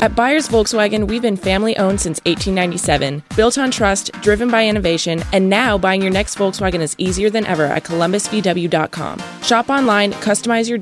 At Byers Volkswagen, we've been family-owned since 1897, built on trust, driven by innovation, and now buying your next Volkswagen is easier than ever at columbusvw.com. Shop online, customize your